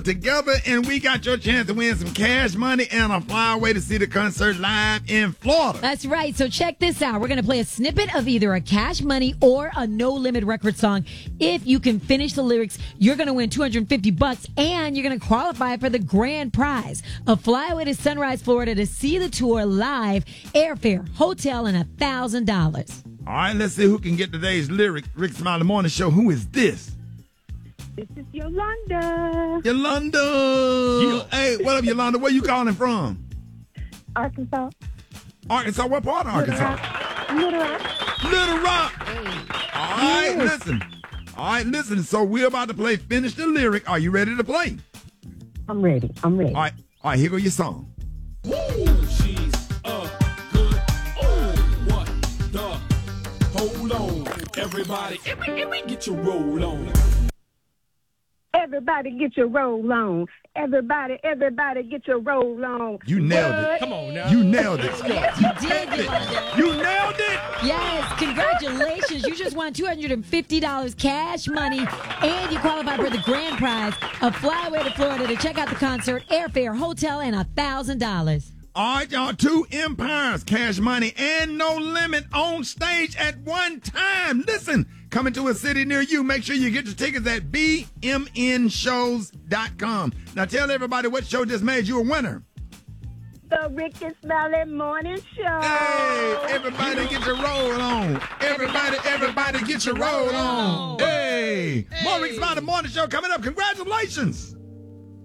together, and we got your chance to win some cash money and a fly away to see the concert live in Florida. That's right. So check this out. We're going to play a snippet of either a Cash Money or a No Limit Record song. If you can finish the lyrics, you're going to win $250, and you're going to qualify for the grand prize, a flyaway to Sunrise, Florida to see the tour live, airfare, hotel, and $1,000. All right, let's see who can get today's lyric. Rick Smiley Morning Show. Who is this? This is Yolanda. Yolanda. Hey, what up, Yolanda? Where you calling from? Arkansas. Arkansas? What part of Arkansas? Little Rock. Little Rock. All right, listen. All right, listen. So we're about to play Finish the Lyric. Are you ready to play? I'm ready. All right, here go your song. Ooh, she's a good. Oh, what the? Hold on, everybody. Get your roll on. Everybody get your roll on. Everybody get your roll on. You nailed it. Come on now. You nailed it. Yes, you did, Yolanda. You nailed it. Yes, congratulations. You just won $250 cash money, and you qualify for the grand prize, a flyaway to Florida to check out the concert, airfare, hotel, and $1,000. All right, y'all. 2 empires, cash money, and No Limit on stage at one time. Listen, coming to a city near you. Make sure you get your tickets at bmnshows.com. Now tell everybody what show just made you a winner. The Rick and Smiley Morning Show. Hey, everybody get your roll on. Everybody get your roll on. Hey, more Rick Smiley Morning Show coming up. Congratulations.